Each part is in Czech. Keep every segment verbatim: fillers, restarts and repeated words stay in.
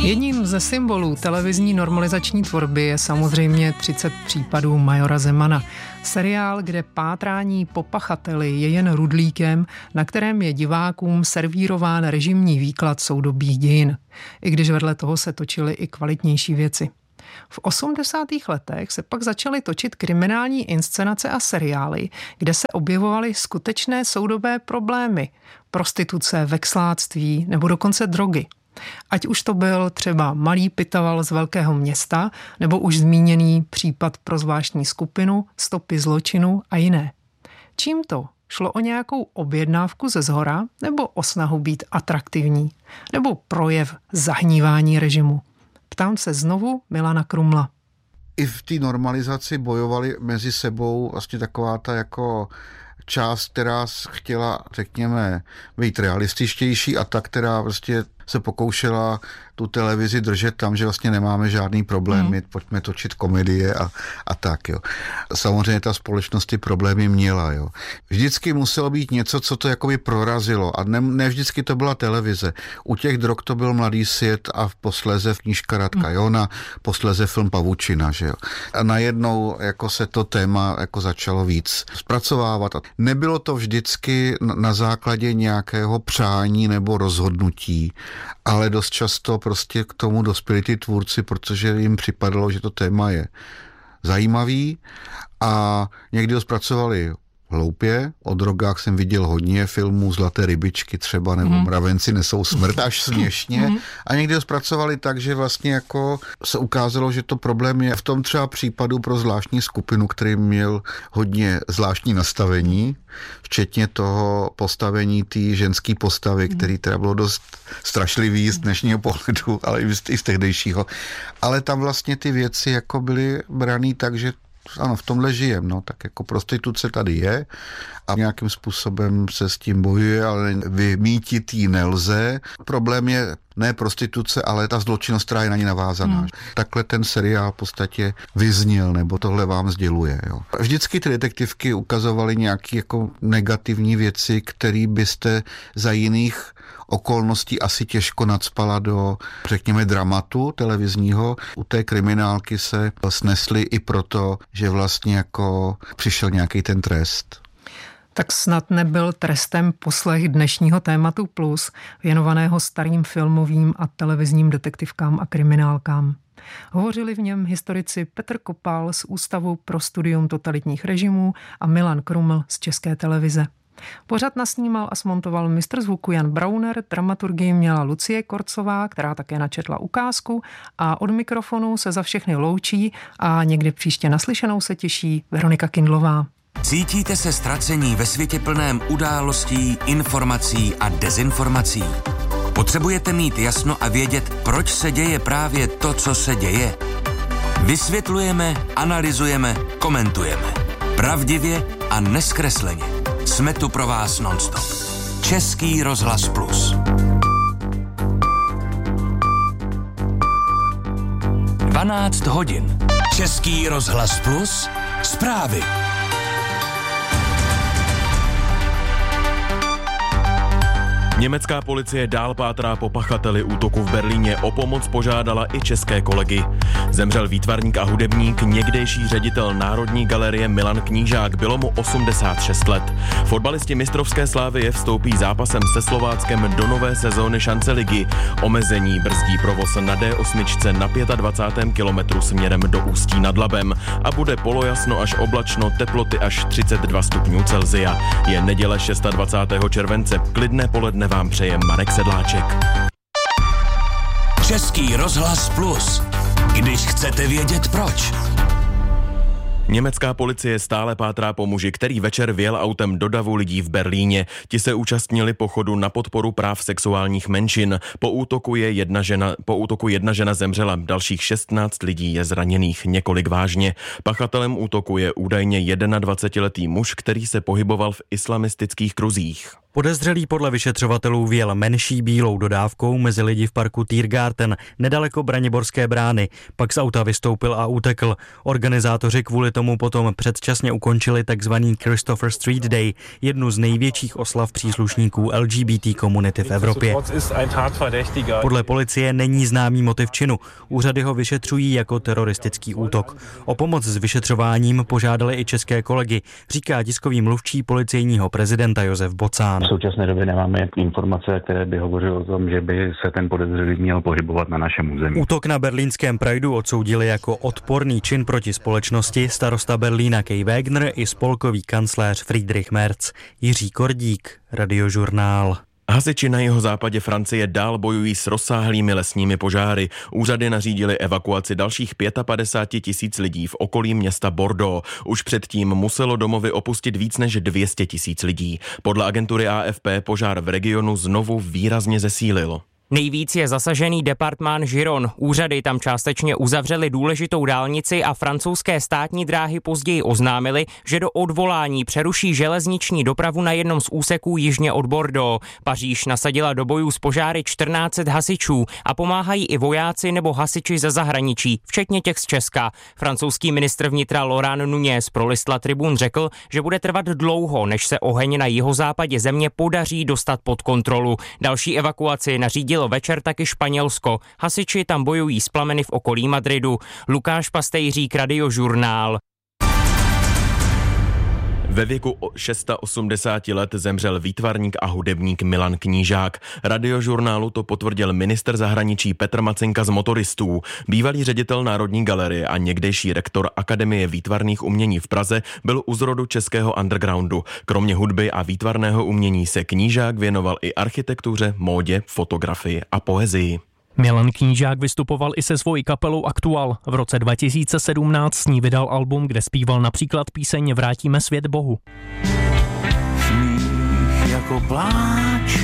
Jedním ze symbolů televizní normalizační tvorby je samozřejmě třicet případů Majora Zemana. Seriál, kde pátrání po pachateli je jen rudlíkem, na kterém je divákům servírován režimní výklad soudobých dějin. I když vedle toho se točily i kvalitnější věci. V osmdesátých letech se pak začaly točit kriminální inscenace a seriály, kde se objevovaly skutečné soudobé problémy, prostituce, veksláctví nebo dokonce drogy. Ať už to byl třeba malý pitaval z velkého města, nebo už zmíněný případ pro zvláštní skupinu, stopy zločinu a jiné. Čím to? Šlo o nějakou objednávku ze zhora, nebo o snahu být atraktivní, nebo projev zahnívání režimu? Ptám se znovu Milana Krumla. I v té normalizaci bojovali mezi sebou vlastně taková ta jako část, která chtěla, řekněme, být realističtější a ta, která vlastně se pokoušela tu televizi držet tam, že vlastně nemáme žádný problémy, hmm. pojďme točit komedie a, a tak, jo. Samozřejmě ta společnost ty problémy měla, jo. Vždycky muselo být něco, co to jakoby prorazilo a ne, ne vždycky to byla televize. U těch drog to byl Mladý svět a posléze knížka Radka hmm. Johna, posléze film Pavučina, že jo. A najednou jako se to téma jako začalo víc zpracovávat. Nebylo to vždycky na základě nějakého přání nebo rozhodnutí, ale dost často prostě k tomu dospěli ty tvůrci, protože jim připadalo, že to téma je zajímavý a někdy ho zpracovali hloupě. O drogách jsem viděl hodně filmů, Zlaté rybičky třeba, nebo mm. Mravenci nesou smrt, až směšně. Mm. A někdy ho zpracovali tak, že vlastně jako se ukázalo, že to problém je v tom třeba případu pro zvláštní skupinu, který měl hodně zvláštní nastavení, včetně toho postavení té ženské postavy, mm. který teda bylo dost strašlivý z dnešního pohledu, ale i z tehdejšího. Ale tam vlastně ty věci jako byly braný tak, že ano, v tomhle žijem, no, tak jako prostituce tady je a nějakým způsobem se s tím bojuje, ale vymítit ji nelze. Problém je ne prostituce, ale ta zločinnost, která je na ní navázaná. Hmm. Takhle ten seriál v podstatě vyzněl, nebo tohle vám sděluje. Jo. Vždycky ty detektivky ukazovaly nějaké jako negativní věci, které byste za jiných okolností asi těžko nacpala do, řekněme, dramatu televizního. U té kriminálky se snesly i proto, že vlastně jako přišel nějaký ten trest. Tak snad nebyl trestem poslech dnešního Tématu Plus, věnovaného starým filmovým a televizním detektivkám a kriminálkám. Hovořili v něm historici Petr Kopal z Ústavu pro studium totalitních režimů a Milan Kruml z České televize. Pořad nasnímal a smontoval mistr zvuku Jan Brauner, dramaturgii měla Lucie Korcová, která také načetla ukázku, a od mikrofonu se za všechny loučí a někdy příště naslyšenou se těší Veronika Kindlová. Cítíte se ztracení ve světě plném událostí, informací a dezinformací? Potřebujete mít jasno a vědět, proč se děje právě to, co se děje? Vysvětlujeme, analyzujeme, komentujeme. Pravdivě a nezkresleně. Jsme tu pro vás nonstop. Český rozhlas Plus. dvanáct hodin. Český rozhlas Plus. Zprávy. Německá policie dál pátrá po pachateli útoku v Berlíně, o pomoc požádala i české kolegy. Zemřel výtvarník a hudebník, někdejší ředitel Národní galerie Milan Knížák, bylo mu osmdesát šest let. Fotbalisti mistrovské slávy vstoupí zápasem se Slováckem do nové sezóny šance ligy. Omezení brzdí provoz na D osm na dvacátém pátém kilometru směrem do Ústí nad Labem a bude polojasno až oblačno, teploty až třicet dva stupňů Celsia. Je neděle dvacátého šestého července, klidné poledne vám přeje Marek Sedláček. Český rozhlas Plus. Když chcete vědět proč. Německá policie stále pátrá po muži, který večer vjel autem do davu lidí v Berlíně. Ti se účastnili pochodu na podporu práv sexuálních menšin. Po útoku, je jedna žena, po útoku jedna žena zemřela, dalších šestnáct lidí je zraněných, několik vážně. Pachatelem útoku je údajně dvacetijednoletý muž, který se pohyboval v islamistických kruzích. Podezřelý podle vyšetřovatelů vjel menší bílou dodávkou mezi lidi v parku Tiergarten, nedaleko Braniborské brány, pak z auta vystoupil a utekl. Organizátoři kvůli tomu potom předčasně ukončili takzvaný Christopher Street Day, jednu z největších oslav příslušníků L G B T komunity v Evropě. Podle policie není známý motiv činu. Úřady ho vyšetřují jako teroristický útok. O pomoc s vyšetřováním požádali i české kolegy, říká tiskový mluvčí policejního prezidenta Josef Bocán. V současné době nemáme informace, které by hovořily o tom, že by se ten podezřelý měl pohybovat na našem území. Útok na berlínském Prideu odsoudili jako odporný čin proti společnosti starosta Berlína Kai Wegner i spolkový kancléř Friedrich Merz. Jiří Kordík, Radiožurnál. Hasiči na jihozápadě Francie dál bojují s rozsáhlými lesními požáry. Úřady nařídily evakuaci dalších padesát pět tisíc lidí v okolí města Bordeaux. Už předtím muselo domovy opustit víc než dvě stě tisíc lidí. Podle agentury A F P požár v regionu znovu výrazně zesílil. Nejvíc je zasažený departmán Giron. Úřady tam částečně uzavřely důležitou dálnici a francouzské státní dráhy později oznámily, že do odvolání přeruší železniční dopravu na jednom z úseků jižně od Bordeaux. Paříž nasadila do bojů s požáry čtrnáct set hasičů a pomáhají i vojáci nebo hasiči ze zahraničí, včetně těch z Česka. Francouzský ministr vnitra Laurent Nunez pro list La Tribune řekl, že bude trvat dlouho, než se oheň na jihozápadě země podaří dostat pod kontrolu. Další evakuaci nařídil večer taky Španělsko. Hasiči tam bojují s plameny v okolí Madridu. Lukáš Pastejřík, Radiožurnál. Ve věku osmdesáti šesti let zemřel výtvarník a hudebník Milan Knížák. Radiožurnálu to potvrdil ministr zahraničí Petr Macinka z Motoristů. Bývalý ředitel Národní galerie a někdejší rektor Akademie výtvarných umění v Praze byl u zrodu českého undergroundu. Kromě hudby a výtvarného umění se Knížák věnoval i architektuře, módě, fotografii a poezii. Milan Knížák vystupoval i se svojí kapelou Aktuál. V roce dva tisíce sedmnáct s ní vydal album, kde zpíval například píseň Vrátíme svět Bohu. Smích jako pláč,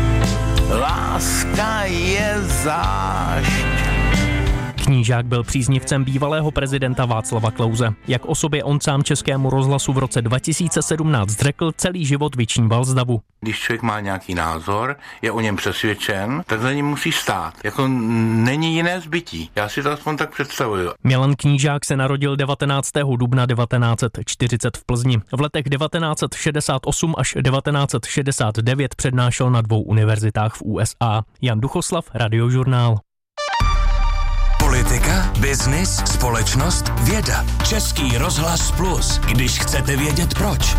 láska je zášť. Knížák byl příznivcem bývalého prezidenta Václava Klause. Jak o sobě on sám Českému rozhlasu v roce dva tisíce sedmnáct řekl, celý život vyčníval z davu. Když člověk má nějaký názor, je o něm přesvědčen, tak za ním musí stát. Jako není jiné zbytí. Já si to aspoň tak představuju. Milan Knížák se narodil devatenáctého dubna devatenáct set čtyřicet v Plzni. V letech devatenáct set šedesát osm až devatenáct set šedesát devět přednášel na dvou univerzitách v U S A. Jan Duchoslav, Radiožurnál. Politika, biznis, společnost, věda. Český rozhlas Plus, když chcete vědět proč.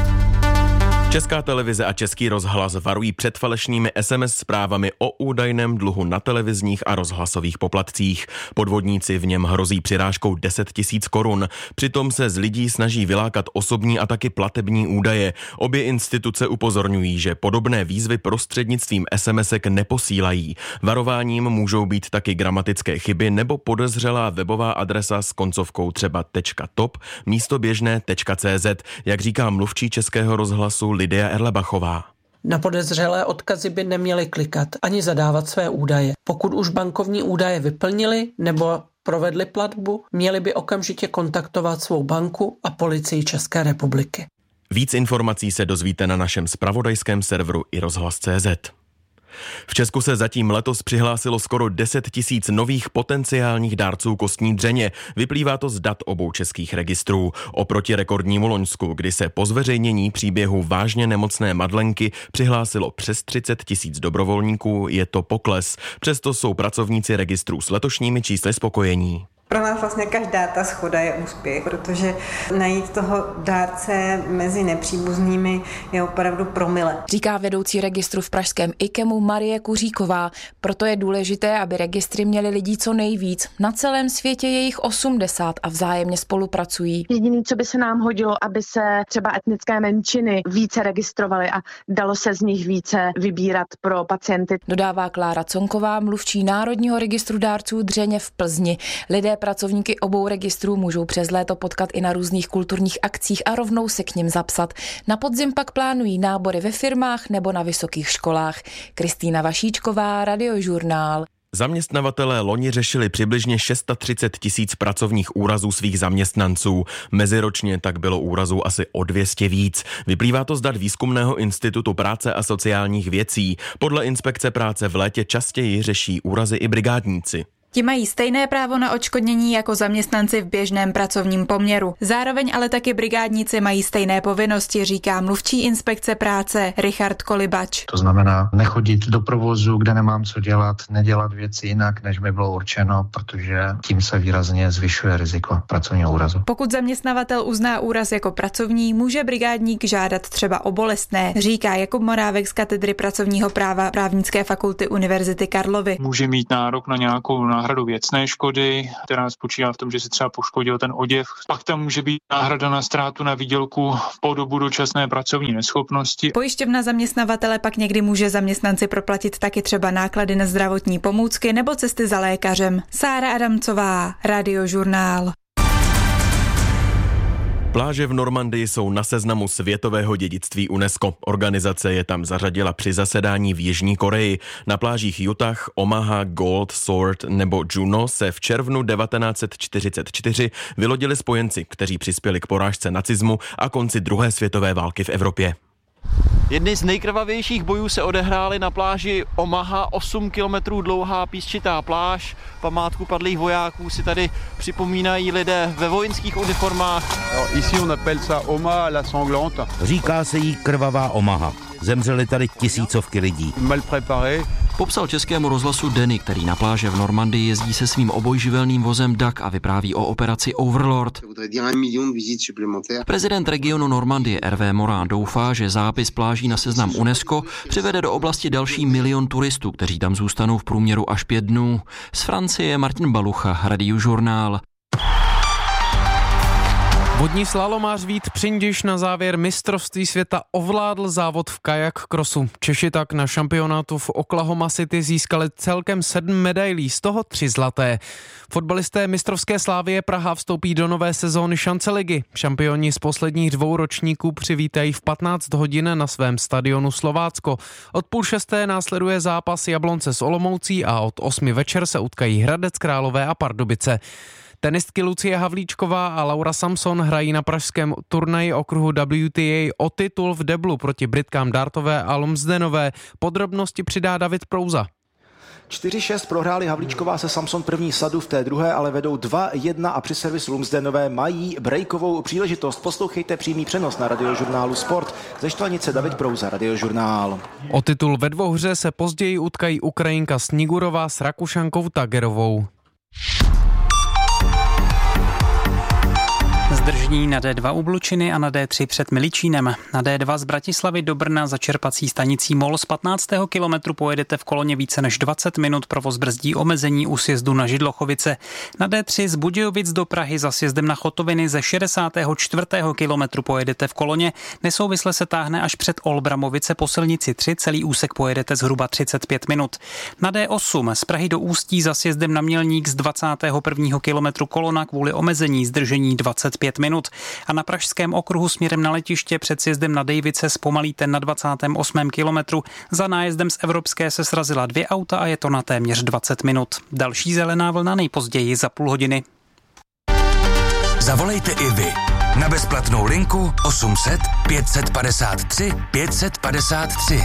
Česká televize a Český rozhlas varují před falešnými S M S zprávami o údajném dluhu na televizních a rozhlasových poplatcích. Podvodníci v něm hrozí přirážkou deset tisíc korun. Přitom se z lidí snaží vylákat osobní a taky platební údaje. Obě instituce upozorňují, že podobné výzvy prostřednictvím SMSek neposílají. Varováním můžou být taky gramatické chyby nebo podezřelá webová adresa s koncovkou třeba .top místo běžné .cz, jak říká mluvčí Českého rozhlasu Lidia Erlebachová. Na podezřelé odkazy by neměli klikat ani zadávat své údaje. Pokud už bankovní údaje vyplnili nebo provedli platbu, měli by okamžitě kontaktovat svou banku a policii České republiky. Víc informací se dozvíte na našem zpravodajském serveru i rozhlas tečka cé zet. V Česku se zatím letos přihlásilo skoro deset tisíc nových potenciálních dárců kostní dřeně. Vyplývá to z dat obou českých registrů. Oproti rekordnímu loňsku, kdy se po zveřejnění příběhu vážně nemocné Madlenky přihlásilo přes třicet tisíc dobrovolníků, je to pokles. Přesto jsou pracovníci registrů s letošními čísly spokojení. Pro nás vlastně každá ta shoda je úspěch, protože najít toho dárce mezi nepříbuznými je opravdu promile. Říká vedoucí registru v pražském IKEMu Marie Kuříková. Proto je důležité, aby registry měly lidí co nejvíc. Na celém světě je jich osmdesát a vzájemně spolupracují. Jediné, co by se nám hodilo, aby se třeba etnické menšiny více registrovaly a dalo se z nich více vybírat pro pacienty. Dodává Klára Conková, mluvčí Národního registru dárců dřeně v Plzni. Lidé pracovníky obou registrů můžou přes léto potkat i na různých kulturních akcích a rovnou se k nim zapsat. Na podzim pak plánují nábory ve firmách nebo na vysokých školách. Kristýna Vašíčková, Radiožurnál. Zaměstnavatelé loni řešili přibližně třicet šest tisíc pracovních úrazů svých zaměstnanců. Meziročně tak bylo úrazů asi o dvě stě víc. Vyplývá to z dat Výzkumného institutu práce a sociálních věcí. Podle inspekce práce v létě častěji řeší úrazy i brigádníci. Ti mají stejné právo na odškodnění jako zaměstnanci v běžném pracovním poměru. Zároveň ale taky brigádníci mají stejné povinnosti, říká mluvčí inspekce práce Richard Kolibač. To znamená nechodit do provozu, kde nemám co dělat, nedělat věci jinak, než mi bylo určeno, protože tím se výrazně zvyšuje riziko pracovního úrazu. Pokud zaměstnavatel uzná úraz jako pracovní, může brigádník žádat třeba o bolestné, říká Jakub Morávek z katedry pracovního práva Právnické fakulty Univerzity Karlovy. Může mít nárok na nějakou náhradu věcné škody, která spočívá v tom, že se třeba poškodil ten oděv. Pak tam může být náhrada na ztrátu na výdělku po dobu dočasné pracovní neschopnosti. Pojišťovna zaměstnavatele pak někdy může zaměstnanci proplatit taky třeba náklady na zdravotní pomůcky nebo cesty za lékařem. Sára Adamcová, Radiožurnál. Pláže v Normandii jsou na seznamu světového dědictví UNESCO. Organizace je tam zařadila při zasedání v Jižní Koreji. Na plážích Utah, Omaha, Gold, Sword nebo Juno se v červnu devatenáct set čtyřicet čtyři vylodili spojenci, kteří přispěli k porážce nacismu a konci druhé světové války v Evropě. Jedny z nejkrvavějších bojů se odehrály na pláži Omaha, osm kilometrů dlouhá písčitá pláž. Památku padlých vojáků si tady připomínají lidé ve vojenských uniformách. Ici on appelle ça Omaha la sanglante. Říká se jí krvavá Omaha. Zemřely tady tisícovky lidí. Mal préparé. Popsal Českému rozhlasu Denny, který na pláže v Normandii jezdí se svým obojživelným vozem Duck a vypráví o operaci Overlord. Prezident regionu Normandie R V Morán doufá, že zápis pláží na seznam UNESCO přivede do oblasti další milion turistů, kteří tam zůstanou v průměru až pět dnů. Z Francie Martin Balucha, Radiožurnál. Vodní slalomář Vít Přindiš na závěr mistrovství světa ovládl závod v kajak crossu. Češi tak na šampionátu v Oklahoma City získali celkem sedm medailí, z toho tři zlaté. Fotbalisté mistrovské Slavie Praha vstoupí do nové sezóny Šanceligy. Šampioni z posledních dvou ročníků přivítají v patnáct hodin na svém stadionu Slovácko. Od půl šesté následuje zápas Jablonce s Olomoucí a od osmi večer se utkají Hradec Králové a Pardubice. Tenistky Lucie Havlíčková a Laura Samson hrají na pražském turnaji okruhu W T A o titul v deblu proti Britkám Dartové a Lumsdenové. Podrobnosti přidá David Prouza. čtyři šest prohráli Havlíčková se Samson první sadu, v té druhé ale vedou dva jedna a při servisu Lumsdenové mají breakovou příležitost. Poslouchejte přímý přenos na Radiožurnálu Sport. Ze Štvanice David Prouza, Radiožurnál. O titul ve dvouhře se později utkají Ukrajinka Snigurová s Rakušankou Tagerovou. Zdržení na D dva u Blučiny a na D tři před Miličínem. Na D dva z Bratislavy do Brna za čerpací stanicí Mol z patnáctého kilometru pojedete v koloně více než dvacet minut, provoz brzdí omezení u sjezdu na Židlochovice. Na D tři z Budějovic do Prahy za sjezdem na Chotoviny ze šedesátého čtvrtého kilometru pojedete v koloně. Nesouvisle se táhne až před Olbramovice po silnici tři, celý úsek pojedete zhruba třicet pět minut. Na D osm z Prahy do Ústí za sjezdem na Mělník z dvacátého prvního kilometru kolona kvůli omezení zdržení dvacet pět minut. A na pražském okruhu směrem na letiště před sjezdem na Dejvice zpomalíte na dvacátém osmém kilometru. Za nájezdem z Evropské se srazila dvě auta a je to na téměř dvacet minut. Další zelená vlna nejpozději za půl hodiny. Zavolejte i vy na bezplatnou linku osm set pět padesát tři pět padesát tři.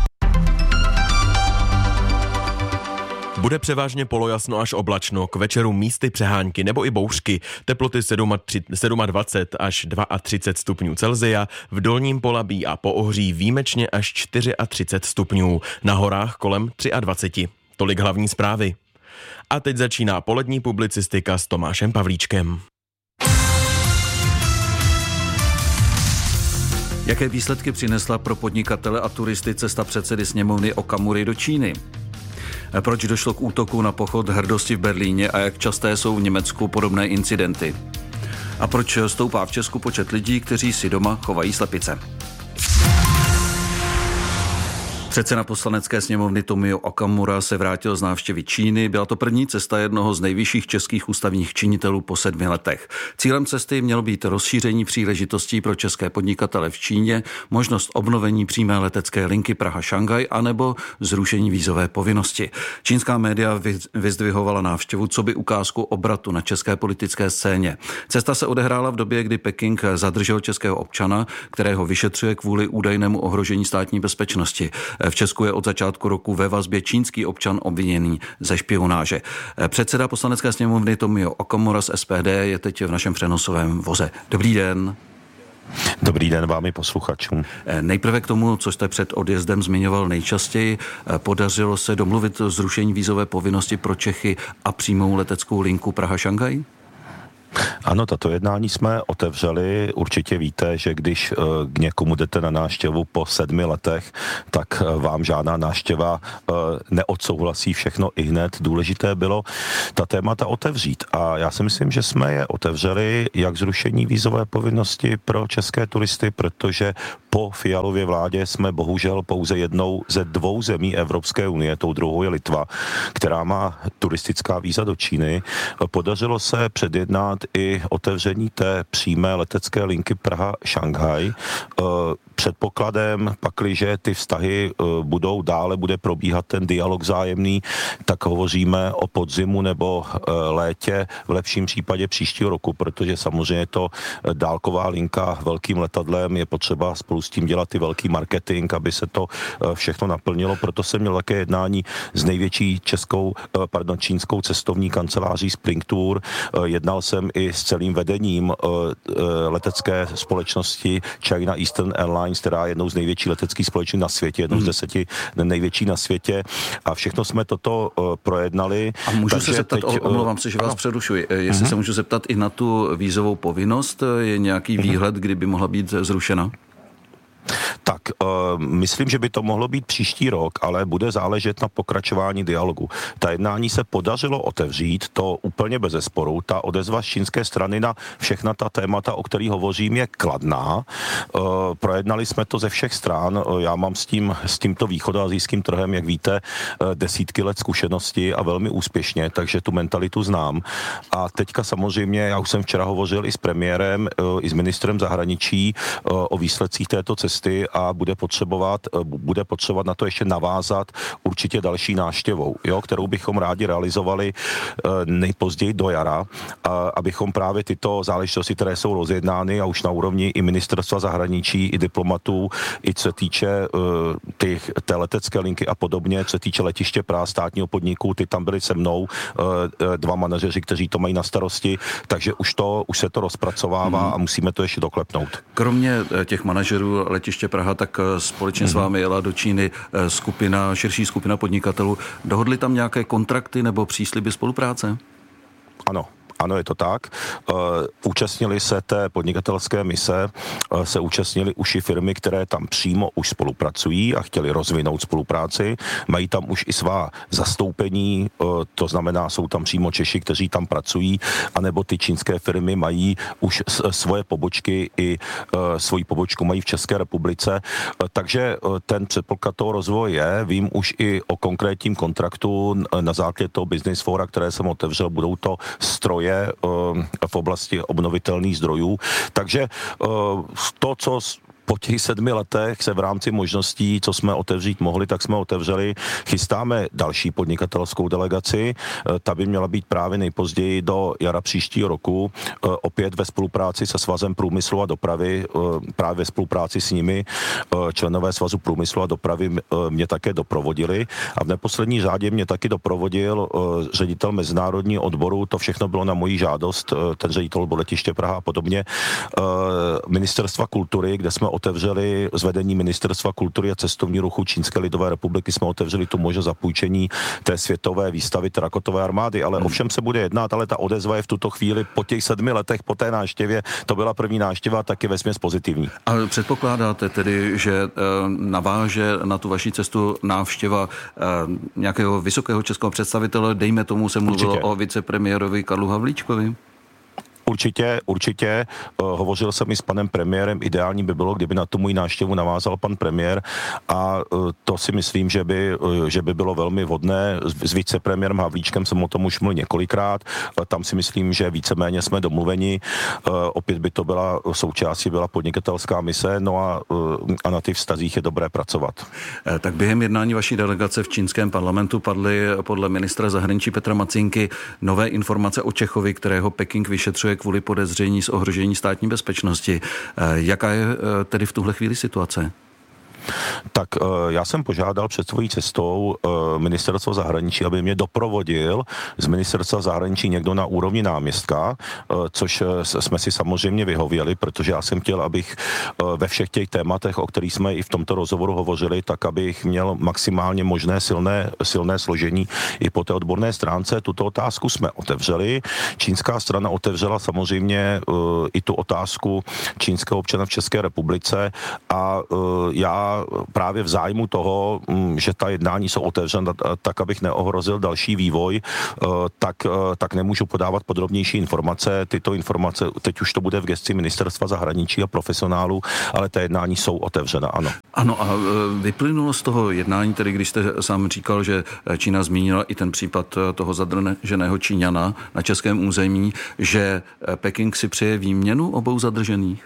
Bude převážně polojasno až oblačno, k večeru místy přehánky nebo i bouřky, teploty dvacet sedm až třicet dva stupňů Celsia, v dolním Polabí a Poohří výjimečně až třicet čtyři stupňů, na horách kolem dvacet tři. Tolik hlavní zprávy. A teď začíná polední publicistika s Tomášem Pavlíčkem. Jaké výsledky přinesla pro podnikatele a turisty cesta předsedy sněmovny Okamury do Číny? Proč došlo k útoku na pochod hrdosti v Berlíně a jak časté jsou v Německu podobné incidenty? A proč stoupá v Česku počet lidí, kteří si doma chovají slepice? Předseda poslanecké sněmovny Tomio Okamura se vrátil z návštěvy Číny. Byla to první cesta jednoho z nejvyšších českých ústavních činitelů po sedmi letech. Cílem cesty mělo být rozšíření příležitostí pro české podnikatele v Číně, možnost obnovení přímé letecké linky Praha-Šangaj anebo zrušení vízové povinnosti. Čínská média vyzdvihovala návštěvu coby ukázku obratu na české politické scéně. Cesta se odehrála v době, kdy Peking zadržel českého občana, kterého vyšetřuje kvůli údajnému ohrožení státní bezpečnosti. V Česku je od začátku roku ve vazbě čínský občan obviněný ze špionáže. Předseda poslanecké sněmovny Tomio Okamura z S P D je teď v našem přenosovém voze. Dobrý den. Dobrý den vám i posluchačům. Nejprve k tomu, co jste před odjezdem zmiňoval nejčastěji. Podařilo se domluvit zrušení vízové povinnosti pro Čechy a přímou leteckou linku Praha-Šangaj? Ano, tato jednání jsme otevřeli. Určitě víte, že když k někomu jdete na návštěvu po sedmi letech, tak vám žádná návštěva neodsouhlasí všechno i hned. Důležité bylo ta témata otevřít. A já si myslím, že jsme je otevřeli jak zrušení vízové povinnosti pro české turisty, protože po Fialově vládě jsme bohužel pouze jednou ze dvou zemí Evropské unie, tou druhou je Litva, která má turistická víza do Číny. Podařilo se předjednat i otevření té přímé letecké linky Praha-Šanghaj. Předpokladem, pakliže ty vztahy budou dále, bude probíhat ten dialog vzájemný, tak hovoříme o podzimu nebo létě, v lepším případě příštího roku, protože samozřejmě to dálková linka velkým letadlem, je potřeba spolu s tím dělat i velký marketing, aby se to všechno naplnilo. Proto jsem měl také jednání s největší českou, pardon, čínskou cestovní kanceláří Spring Tour. Jednal jsem i s celým vedením letecké společnosti China Eastern Airlines, která je jednou z největších leteckých společností na světě, jednou z deseti největší na světě, a všechno jsme toto projednali. A můžu Takže se zeptat, teď, omlouvám se, že vás ano. přerušuji, jestli uh-huh. se můžu zeptat i na tu vízovou povinnost, je nějaký uh-huh. výhled, kdy by mohla být zrušena? Tak, uh, myslím, že by to mohlo být příští rok, ale bude záležet na pokračování dialogu. Ta jednání se podařilo otevřít, to úplně bezesporu. Ta odezva z čínské strany na všechna ta témata, o kterých hovořím, je kladná. Uh, projednali jsme to ze všech stran. Uh, já mám s tím, s tímto východoasijským trhem, jak víte, uh, desítky let zkušenosti a velmi úspěšně, takže tu mentalitu znám. A teďka samozřejmě, já už jsem včera hovořil i s premiérem, uh, i s ministrem zahraničí uh, o výsledcích této cesty a bude potřebovat, bude potřebovat na to ještě navázat určitě další návštěvou, jo, kterou bychom rádi realizovali nejpozději do jara, abychom právě tyto záležitosti, které jsou rozjednány a už na úrovni i ministerstva zahraničí, i diplomatů, i co se týče těch, té letecké linky a podobně, co se týče letiště Praha, státního podniku, ty tam byli se mnou, dva manažeři, kteří to mají na starosti, takže už to, už se to rozpracovává hmm. a musíme to ještě doklepnout. Kromě těch manažerů letiště Praha, tak společně mm-hmm. s vámi jela do Číny skupina, širší skupina podnikatelů. Dohodli tam nějaké kontrakty nebo přísliby spolupráce? Ano. Ano, je to tak. Uh, účastnili se té podnikatelské mise, uh, se účastnili už i firmy, které tam přímo už spolupracují a chtěli rozvinout spolupráci. Mají tam už i svá zastoupení, uh, to znamená, jsou tam přímo Češi, kteří tam pracují, anebo ty čínské firmy mají už s, svoje pobočky i uh, svoji pobočku mají v České republice. Uh, takže uh, ten předpoklad toho rozvoje je, vím už i o konkrétním kontraktu na základě toho business fora, které jsem otevřel, budou to stroje v oblasti obnovitelných zdrojů. Takže to, co po těch sedmi letech se v rámci možností, co jsme otevřít mohli, tak jsme otevřeli. Chystáme další podnikatelskou delegaci. Ta by měla být právě nejpozději do jara příštího roku. Opět ve spolupráci se Svazem průmyslu a dopravy, právě ve spolupráci s nimi členové Svazu průmyslu a dopravy mě také doprovodili. A v neposlední řadě mě taky doprovodil ředitel mezinárodního odboru. To všechno bylo na moji žádost. Ten ředitel byl letiště Praha a podobně. Ministerstva kultury, kde jsme otevřeli z vedení Ministerstva kultury a cestovní ruchu Čínské lidové republiky, jsme otevřeli tu možnost zapůjčení té světové výstavy terakotové armády, ale hmm. ovšem se bude jednat, ale ta odezva je v tuto chvíli po těch sedmi letech, po té návštěvě, to byla první návštěva, tak je vesměs pozitivní. A předpokládáte tedy, že e, naváže na tu vaši cestu návštěva e, nějakého vysokého českého představitele, dejme tomu se mluvilo Určitě. o vicepremiérovi Karlu Havlíčkovi? Určitě, určitě. Uh, hovořil jsem i s panem premiérem. Ideální by bylo, kdyby na tu můj návštěvu navázal pan premiér a uh, to si myslím, že by, uh, že by bylo velmi vhodné. S, s vicepremiérem Havlíčkem jsem o tom už mluvil několikrát. Uh, tam si myslím, že víceméně jsme domluveni. Uh, opět by to byla součástí, byla podnikatelská mise, no a, uh, a na těch vztazích je dobré pracovat. Eh, tak během jednání vaší delegace v čínském parlamentu padly podle ministra zahraničí Petra Macínky nové informace o Čechovi, kterého Peking vyšetřuje kvůli podezření z ohrožení státní bezpečnosti. Jaká je tedy v tuhle chvíli situace? Tak já jsem požádal před svojí cestou ministerstvo zahraničí, aby mě doprovodil z ministerstva zahraničí někdo na úrovni náměstka, což jsme si samozřejmě vyhověli, protože já jsem chtěl, abych ve všech těch tématech, o kterých jsme i v tomto rozhovoru hovořili, tak abych měl maximálně možné silné, silné složení i po té odborné stránce. Tuto otázku jsme otevřeli. Čínská strana otevřela samozřejmě i tu otázku čínského občana v České republice a já právě v zájmu toho, že ta jednání jsou otevřena, tak abych neohrozil další vývoj, tak, tak nemůžu podávat podrobnější informace. Tyto informace, teď už to bude v gesci ministerstva zahraničí a profesionálů, ale ta jednání jsou otevřena, ano. Ano a vyplynulo z toho jednání, tedy když jste sám říkal, že Čína zmínila i ten případ toho zadrženého Číňana na českém území, že Peking si přeje výměnu obou zadržených?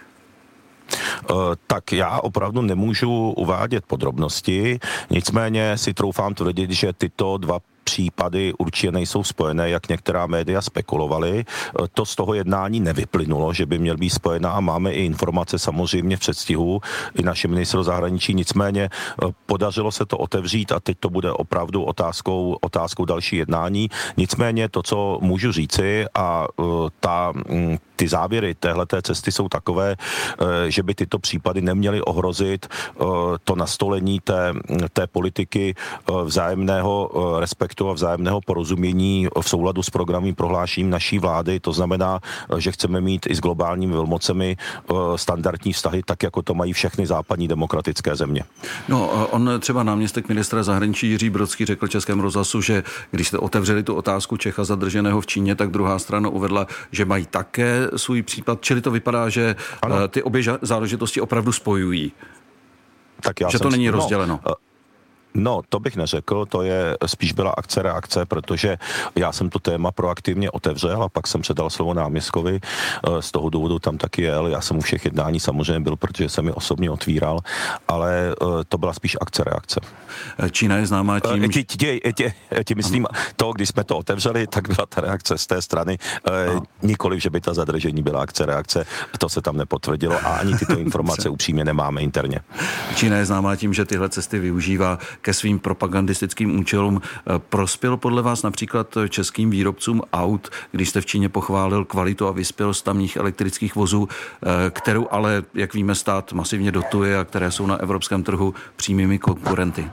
Tak já opravdu nemůžu uvádět podrobnosti, nicméně si troufám tvrdit, že tyto dva případy určitě nejsou spojené, jak některá média spekulovaly. To z toho jednání nevyplynulo, že by měl být spojená a máme i informace samozřejmě v předstihu i naše ministro zahraničí. Nicméně podařilo se to otevřít a teď to bude opravdu otázkou, otázkou další jednání. Nicméně to, co můžu říci a ta, ty závěry téhleté cesty jsou takové, že by tyto případy neměly ohrozit to nastolení té, té politiky vzájemného respektu a vzájemného porozumění v souladu s programovým prohlášením naší vlády. To znamená, že chceme mít i s globálními velmocemi standardní vztahy, tak jako to mají všechny západní demokratické země. No, on třeba náměstek ministra zahraničí Jiří Brodský řekl Českému rozhlasu, že když jste otevřeli tu otázku Čecha zadrženého v Číně, tak druhá strana uvedla, že mají také svůj případ, čili to vypadá, že ano. Ty obě záležitosti opravdu spojují. Tak já že jsem to není no, rozděleno. No, to bych neřekl, to je spíš byla akce reakce, protože já jsem to téma proaktivně otevřel a pak jsem předal slovo náměstkovi, z toho důvodu tam taky jel, já jsem u všech jednání samozřejmě byl, protože jsem mi osobně otvíral, ale to byla spíš akce reakce. Čína je známá tím... Ti, ti, ti, ti myslím, to, když jsme to otevřeli, tak byla ta reakce z té strany, no. Nikoliv, že by ta zadržení byla akce reakce, to se tam nepotvrdilo a ani tyto informace upřímně nemáme interně. Čína je známá tím, že tyhle cesty využívá ke svým propagandistickým účelům. Prospěl podle vás například českým výrobcům aut, když jste v Číně pochválil kvalitu a vyspělost tamních elektrických vozů, kterou ale, jak víme, stát masivně dotuje a které jsou na evropském trhu přímými konkurenty?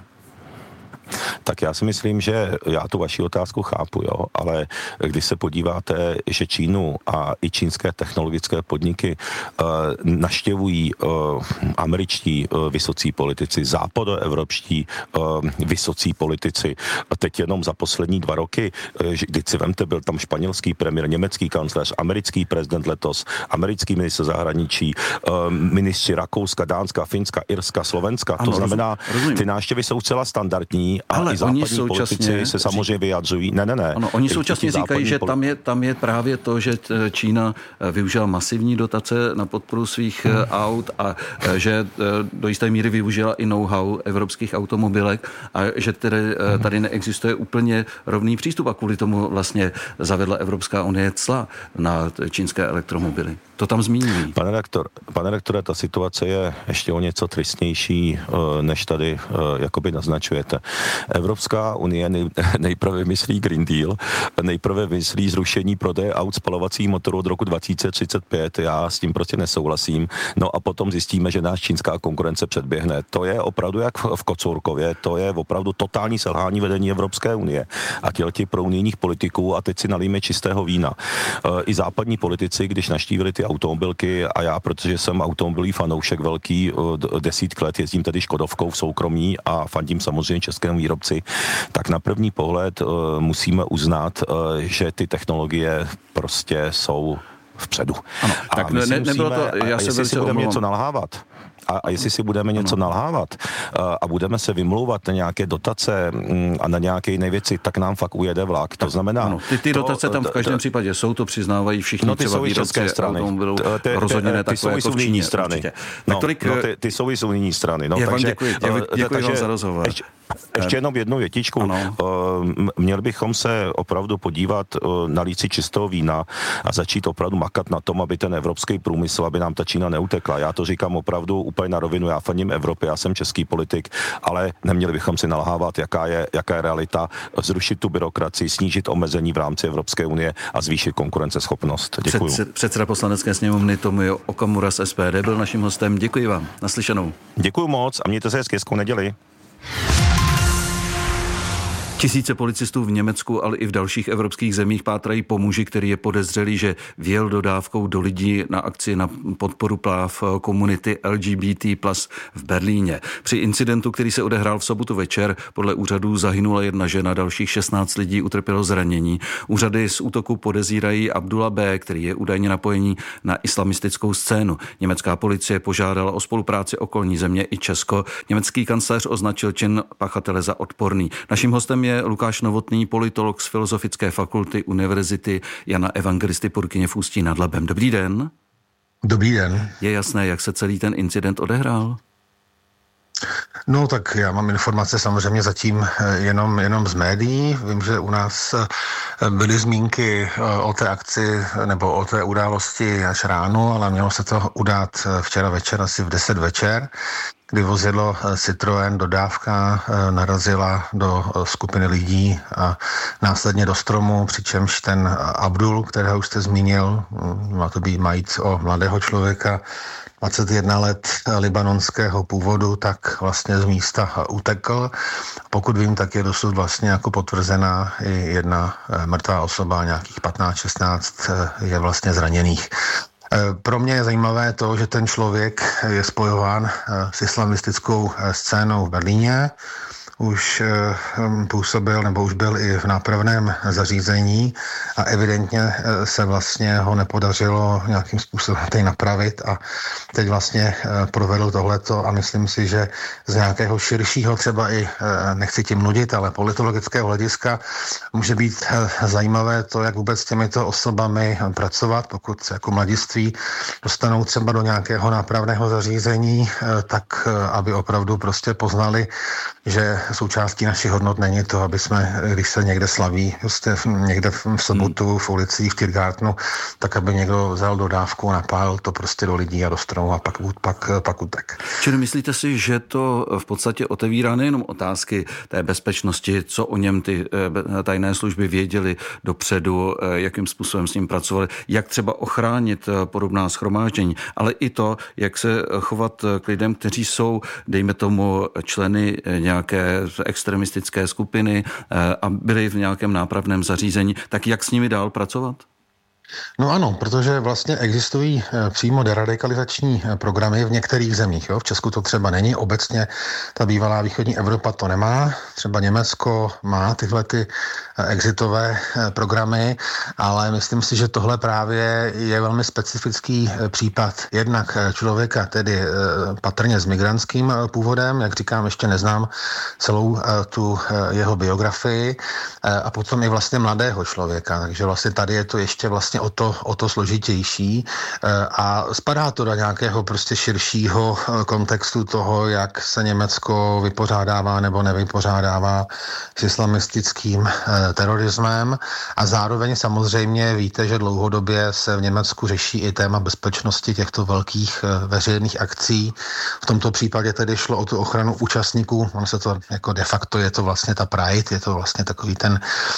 Tak já si myslím, že já tu vaši otázku chápu, jo, ale když se podíváte, že Čínu a i čínské technologické podniky uh, naštěvují uh, američtí uh, vysocí politici, západoevropští uh, vysocí politici, teď jenom za poslední dva roky, uh, když si vemte, byl tam španělský premiér, německý kancléř, americký prezident letos, americký ministr zahraničí, uh, ministři Rakouska, Dánska, Finska, Irska, Slovenska, ano, to znamená, rozumím. Ty návštěvy jsou celá standardní a ale i západní politici se samozřejmě vyjadřují. Ne, ne, ne. Ano, oni současně říkají, že tam je, tam je právě to, že Čína využila masivní dotace na podporu svých hmm. aut a že do jisté míry využila i know-how evropských automobilek a že tedy hmm. tady neexistuje úplně rovný přístup a kvůli tomu vlastně zavedla Evropská unie cla na čínské elektromobily. To tam zmíní. Pane rektor, pane rektore, ta situace je ještě o něco tristnější, než tady jakoby naznačujete. Evropská unie nej, nejprve myslí Green Deal, nejprve myslí zrušení prodeje aut spalovacích motorů od roku dva tisíce třicet pět, já s tím prostě nesouhlasím, no a potom zjistíme, že nás čínská konkurence předběhne. To je opravdu jak v Kocourkově, to je opravdu totální selhání vedení Evropské unie a tělti pro unijních politiků a teď si nalíme čistého vína. I západní politici, když navštívili ty automobilky a já, protože jsem automobilový fanoušek velký, desítk let jezdím tedy Škodovkou v soukromí a fandím samozřejmě českému výrobci, tak na první pohled uh, musíme uznat, uh, že ty technologie prostě jsou vpředu. Ano, a tak my ne, si nebylo musíme, to, já a se jestli si budeme omlouvám. něco nalhávat, A, a jestli si budeme něco ano. nalhávat a budeme se vymlouvat na nějaké dotace a na nějaké jiné věci, tak nám fakt ujede vlak. To znamená... Ano, ty, ty to, dotace tam v každém to, případě jsou, to přiznávají všichni, no, ty třeba jsou i české strany. Rozhodně ne ty jsou takové i jako v unijní Číně. strany. No, no, tolik, no, ty, ty jsou i z unijní strany. No, já takže, vám děkuji, děkuji, děkuji takže, vám za rozhovor. Ještě, ještě jenom jednu větičku. Ano. Měli bychom se opravdu podívat na líci čistého vína a začít opravdu makat na tom, aby ten evropský průmysl, aby nám ta Čína neutekla. Já to říkám opravdu úplně na rovinu, já faním Evropě, já jsem český politik, ale neměli bychom si nalhávat, jaká je, jaká je realita, zrušit tu byrokracii, snížit omezení v rámci Evropské unie a zvýšit konkurenceschopnost. Děkuju. Před, předseda poslanecké sněmovny Tomio Okamura z S P D byl naším hostem. Děkuji vám. Naslyšenou. Děkuji moc a mějte se hezky, hezkou neděli. Tisíce policistů v Německu, ale i v dalších evropských zemích pátrají po muži, který je podezřelý, že vjel dodávkou do lidí na akci na podporu práv komunity L G B T plus v Berlíně. Při incidentu, který se odehrál v sobotu večer, podle úřadů zahynula jedna žena, dalších šestnáct lidí utrpělo zranění. Úřady z útoku podezírají Abdullah B., který je údajně napojení na islamistickou scénu. Německá policie požádala o spolupráci okolní země i Česko. Německý kancléř označil čin pachatele za odporný. Naším hostem je Lukáš Novotný, politolog z Filozofické fakulty Univerzity Jana Evangelisty Purkyně v Ústí nad Labem. Dobrý den. Dobrý den. Je jasné, jak se celý ten incident odehrál? No tak já mám informace samozřejmě zatím jenom, jenom z médií. Vím, že u nás byly zmínky o té akci nebo o té události až ráno, ale mělo se to udát včera večer, asi v deset večer, kdy vozidlo Citroën dodávka narazila do skupiny lidí a následně do stromu, přičemž ten Abdul, kterého už jste zmínil, má to být majít o mladého člověka, dvacet jedna let libanonského původu, tak vlastně z místa utekl. Pokud vím, tak je dosud vlastně jako potvrzená i jedna mrtvá osoba, nějakých patnáct šestnáct je vlastně zraněných. Pro mě je zajímavé to, že ten člověk je spojován s islamistickou scénou v Berlíně. Už působil nebo už byl i v nápravném zařízení a evidentně se vlastně ho nepodařilo nějakým způsobem tady napravit a teď vlastně provedl tohleto a myslím si, že z nějakého širšího třeba i, nechci tím nudit, ale politologického hlediska může být zajímavé to, jak vůbec s těmito osobami pracovat, pokud se jako mladiství dostanou třeba do nějakého nápravného zařízení, tak aby opravdu prostě poznali, že součástí našich hodnot není to, aby jsme, když se někde slaví, prostě někde v sobotu v ulici v Tiergartenu, tak aby někdo vzal dodávku, napálil to prostě do lidí a do stromu a pak, pak, pak utek. Čili myslíte si, že to v podstatě otevírá nejenom otázky té bezpečnosti, co o něm ty tajné služby věděly dopředu, jakým způsobem s ním pracovali, jak třeba ochránit podobná shromáždění, ale i to, jak se chovat k lidem, kteří jsou, dejme tomu, členy nějaké extremistické skupiny a byli v nějakém nápravném zařízení, tak jak s nimi dál pracovat? No ano, protože vlastně existují přímo deradikalizační programy v některých zemích. Jo? V Česku to třeba není, obecně ta bývalá východní Evropa to nemá, třeba Německo má tyhle ty exitové programy, ale myslím si, že tohle právě je velmi specifický případ jednak člověka, tedy patrně s migrantským původem, jak říkám, ještě neznám celou tu jeho biografii, a potom i vlastně mladého člověka, takže vlastně tady je to ještě vlastně o to, o to složitější a spadá to do nějakého prostě širšího kontextu toho, jak se Německo vypořádává nebo nevypořádává s islamistickým terorismem a zároveň samozřejmě víte, že dlouhodobě se v Německu řeší i téma bezpečnosti těchto velkých veřejných akcí. V tomto případě tedy šlo o tu ochranu účastníků, on se to jako de facto je to vlastně ta Pride, je to vlastně takový ten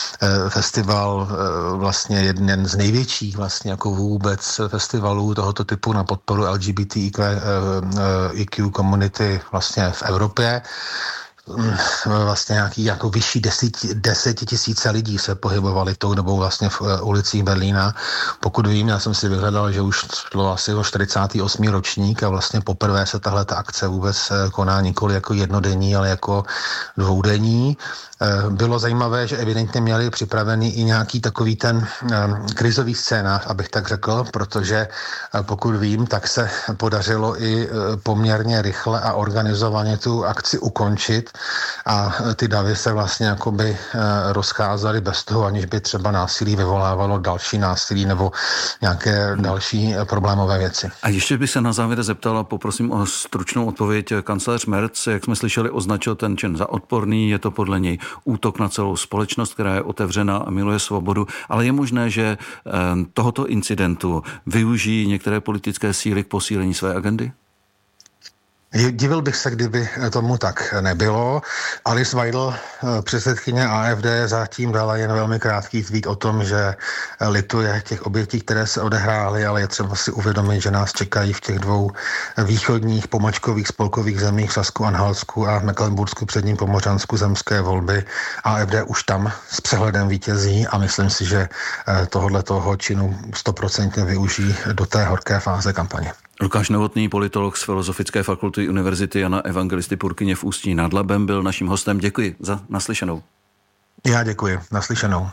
festival, vlastně jeden z největších vlastně jako vůbec festivalů tohoto typu na podporu L G B T I Q komunity vlastně v Evropě. vlastně nějaký jako vyšší desetitisíce lidí se pohybovali tou dobou vlastně v ulicích Berlína. Pokud vím, já jsem si vyhledal, že už bylo asi o čtyřicátý osmý ročník a vlastně poprvé se tahle ta akce vůbec koná nikoli jako jednodenní, ale jako dvoudenní. Bylo zajímavé, že evidentně měli připravený i nějaký takový ten krizový scénář, abych tak řekl, protože pokud vím, tak se podařilo i poměrně rychle a organizovaně tu akci ukončit a ty davy se vlastně jakoby rozcházely bez toho, aniž by třeba násilí vyvolávalo další násilí nebo nějaké další problémové věci. A ještě bych se na závěr zeptal a poprosím o stručnou odpověď. Kancléř Merz, jak jsme slyšeli, označil ten čin za odporný, je to podle něj útok na celou společnost, která je otevřená a miluje svobodu, ale je možné, že tohoto incidentu využijí některé politické síly k posílení své agendy? Divil bych se, kdyby tomu tak nebylo. Alice Weidel, předsedkyně A F D, zatím dala jen velmi krátký tweet o tom, že lituje těch obětí, které se odehrály, ale je třeba si uvědomit, že nás čekají v těch dvou východních pomočkových spolkových zemích, v Sasku, Anhaltsku a Mecklenbursku, předním Pomořansku, zemské volby. A F D už tam s přehledem vítězí a myslím si, že tohle toho činu stoprocentně využijí do té horké fáze kampaně. Lukáš Novotný, politolog z Filozofické fakulty Univerzity Jana Evangelisty Purkyně v Ústí nad Labem, byl naším hostem. Děkuji za naslyšenou. Já děkuji. Naslyšenou.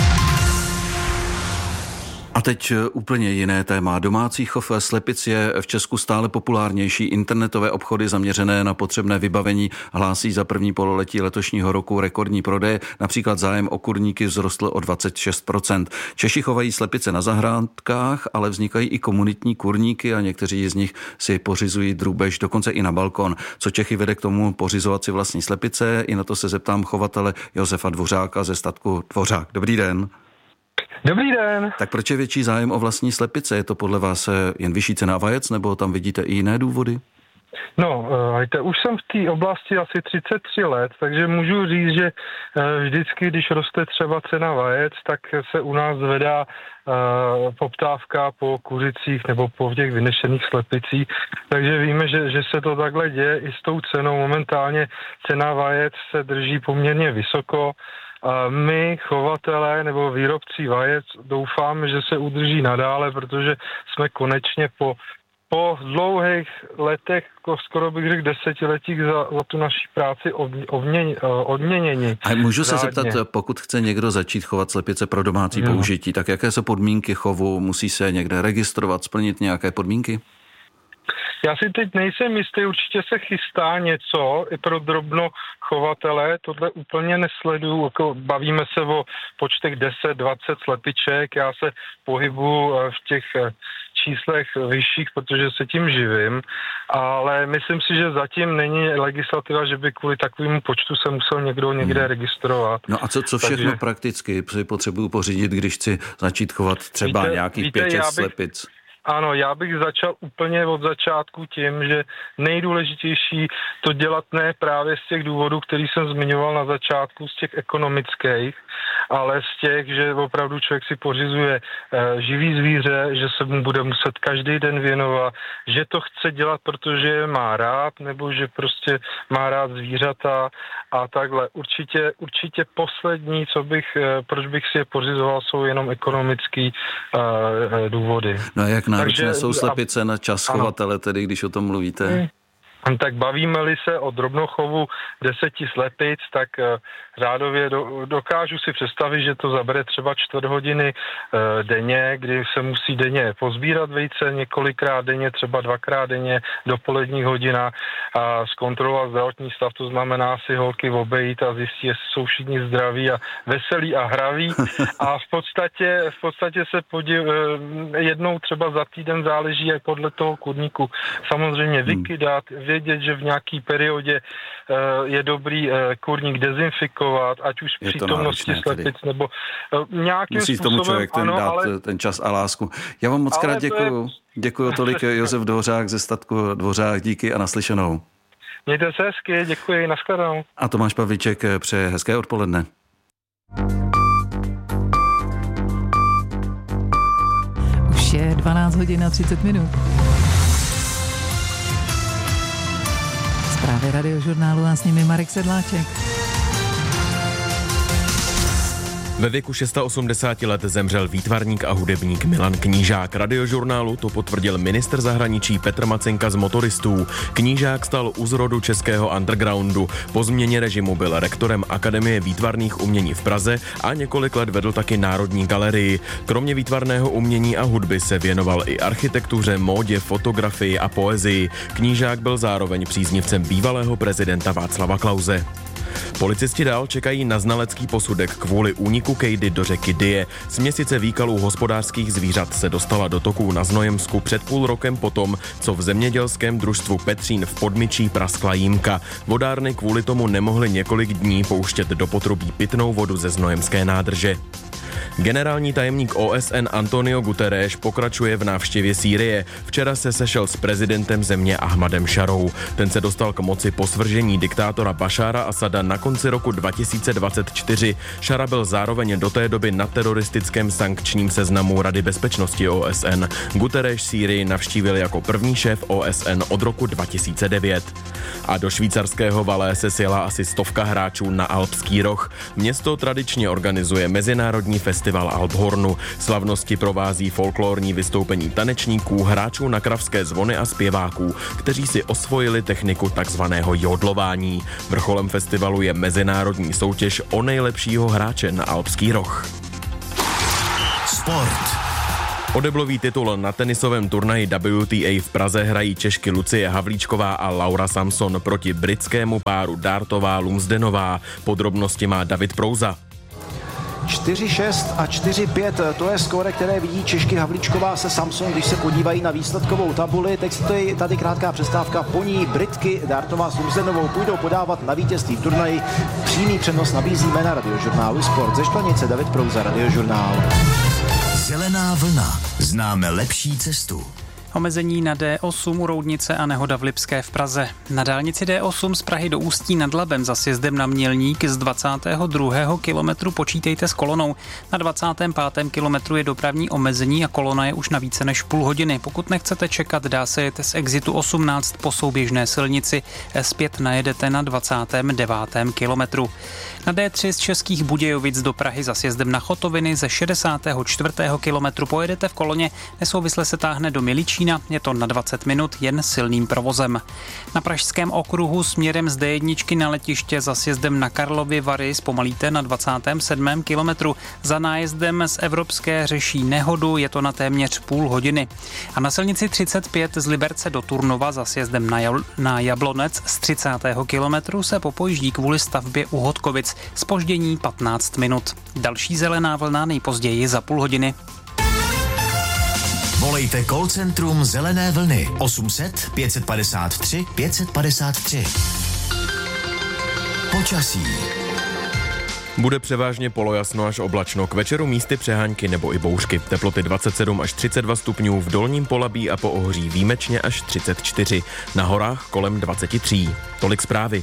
A teď úplně jiné téma. Domácí chov slepic je v Česku stále populárnější. Internetové obchody zaměřené na potřebné vybavení hlásí za první pololetí letošního roku rekordní prodeje. Například zájem o kurníky vzrostl o dvacet šest procent. Češi chovají slepice na zahrádkách, ale vznikají i komunitní kurníky a někteří z nich si pořizují drůbež, dokonce i na balkon. Co Čechy vede k tomu pořizovat si vlastní slepice? I na to se zeptám chovatele Josefa Dvořáka ze statku Dvořák. Dobrý den. Dobrý den. Tak proč je větší zájem o vlastní slepice? Je to podle vás jen vyšší cena vajec, nebo tam vidíte i jiné důvody? No, víte, už jsem v té oblasti asi třicet tři let, takže můžu říct, že vždycky, když roste třeba cena vajec, tak se u nás zvedá poptávka po kuřicích nebo po těch vynešených slepicích. Takže víme, že, že se to takhle děje i s tou cenou. Momentálně cena vajec se drží poměrně vysoko. A my, chovatelé nebo výrobci vajec, doufáme, že se udrží nadále, protože jsme konečně po, po dlouhých letech, skoro bych řekl desetiletích, za, za tu naší práci odměněni. A můžu se zeptat, pokud chce někdo začít chovat slepice pro domácí no. použití, tak jaké jsou podmínky chovu? Musí se někde registrovat, splnit nějaké podmínky? Já si teď nejsem jistý, určitě se chystá něco i pro drobnochovatele, tohle úplně nesleduju, jako bavíme se o počtech deset dvacet slepiček, já se pohybuji v těch číslech vyšších, protože se tím živím, ale myslím si, že zatím není legislativa, že by kvůli takovému počtu se musel někdo někde hmm. registrovat. No a co, co všechno Takže... prakticky si potřebuju pořídit, když chci začít chovat třeba víte, nějakých víte, pět, šest slepic? Ano, já bych začal úplně od začátku tím, že nejdůležitější to dělat ne právě z těch důvodů, který jsem zmiňoval na začátku, z těch ekonomických, ale z těch, že opravdu člověk si pořizuje e, živý zvíře, že se mu bude muset každý den věnovat, že to chce dělat, protože je má rád, nebo že prostě má rád zvířata a takhle. Určitě, určitě poslední, co bych, e, proč bych si je pořizoval, jsou jenom ekonomický e, e, důvody. No a jak náročné jsou slepice na čas chovatele, tedy když o tom mluvíte? Hmm. Tak bavíme-li se o drobnochovu deseti slepic, tak řádově do, dokážu si představit, že to zabere třeba čtvrt hodiny e, denně, kdy se musí denně pozbírat vejce několikrát denně, třeba dvakrát denně, dopoledních hodinách a zkontrolovat zdravotní stav, to znamená si holky obejít a zjistit, jestli jsou všichni zdraví a veselí a hraví a v podstatě, v podstatě se podív, jednou třeba za týden záleží jak podle toho kurníku samozřejmě vykydat, vědět, že v nějaký periodě uh, je dobrý uh, kurník dezinfikovat, ať už v přítomnosti slepic, nebo uh, nějakým Musí způsobem. Musí tomu člověk ten ano, dát ale... ten čas a lásku. Já vám moc krát děkuju. Je... Děkuju tolik Josef Dvořák ze statku Dvořák, díky a naslyšenou. Mějte se hezky, děkuji, nashledanou. A Tomáš Pavlíček přeje hezké odpoledne. Už je dvanáct hodin a třicet minut. Zprávy Zprávy Radiožurnálu a s nimi Marek Sedláček. Ve věku osmdesáti šesti let zemřel výtvarník a hudebník Milan Knížák. Radiožurnálu to potvrdil ministr zahraničí Petr Macenka z Motoristů. Knížák stal u zrodu českého undergroundu. Po změně režimu byl rektorem Akademie výtvarných umění v Praze a několik let vedl taky Národní galerii. Kromě výtvarného umění a hudby se věnoval i architektuře, módě, fotografii a poezii. Knížák byl zároveň příznivcem bývalého prezidenta Václava Klause. Policisti dál čekají na znalecký posudek kvůli úniku kejdy do řeky Dyje. Směsice výkalů hospodářských zvířat se dostala do toků na Znojemsku před půl rokem potom, co v zemědělském družstvu Petřín v Podmičí praskla jímka. Vodárny kvůli tomu nemohly několik dní pouštět do potrubí pitnou vodu ze znojemské nádrže. Generální tajemník O S N Antonio Guterres pokračuje v návštěvě Sýrie. Včera se sešel s prezidentem země Ahmadem Šarou. Ten se dostal k moci po svržení diktátora Bašára Asada na konci roku dva tisíce dvacet čtyři. Šara byl zároveň do té doby na teroristickém sankčním seznamu Rady bezpečnosti O S N. Guterres Sýrii navštívil jako první šéf O S N od roku dva tisíce devět. A do švýcarského Valais se sjela asi stovka hráčů na Alpský roh. Město tradičně organizuje mezinárodní festival Alphornu. Slavnosti provází folklorní vystoupení tanečníků, hráčů na kravské zvony a zpěváků, kteří si osvojili techniku takzvaného jodlování. Vrcholem festivalu je mezinárodní soutěž o nejlepšího hráče na Alpský roh. Sport. Odeblový titul na tenisovém turnaji W T A v Praze hrají Češky Lucie Havlíčková a Laura Samson proti britskému páru Dartová Lumsdenová. Podrobnosti má David Prouza. čtyři šest a čtyři pět, to je skóre, které vidí Češky Havlíčková se Samson, když se podívají na výsledkovou tabuli. Teď stojí tady krátká přestávka, po ní Britky Dartová s Lumsdenovou půjdou podávat na vítězství v turnaji. Přímý přenos nabízíme na Radiožurnálu Sport. Ze Štvanice David Prouza, Radiožurnál. Zelená vlna. Známe lepší cestu. Omezení na D osm u Roudnice a nehoda v Lipské v Praze. Na dálnici D osm z Prahy do Ústí nad Labem za sjezdem na Mělník z dvacátého druhého kilometru počítejte s kolonou. Na dvacátém pátém kilometru je dopravní omezení a kolona je už na více než půl hodiny. Pokud nechcete čekat, dá se jet z exitu osmnáct po souběžné silnici. Zpět najedete na dvacátém devátém kilometru. Na D tři z Českých Budějovic do Prahy za sjezdem na Chotoviny ze šedesátého čtvrtého kilometru pojedete v koloně, nesouvisle se táhne do Miličína, je to na dvacet minut jen silným provozem. Na Pražském okruhu směrem z D jedna na letiště za sjezdem na Karlovy Vary zpomalíte na dvacátém sedmém kilometru. Za nájezdem z Evropské řeší nehodu, je to na téměř půl hodiny. A na silnici třicet pět z Liberce do Turnova za sjezdem na, Jal- na Jablonec z třicátého kilometru se popojíždí kvůli stavbě u Hodkovic. Zpoždění patnáct minut. Další zelená vlna nejpozději za půl hodiny. Volejte call centrum Zelené vlny osm set pět padesát tři pět padesát tři. Počasí. Bude převážně polojasno až oblačno, k večeru místy přehánky nebo i bouřky. Teploty dvacet sedm až třicet dva stupňů, v Dolním Polabí a po Ohoří výjimečně až třicet čtyři. Na horách kolem dvacet tři. Tolik zprávy.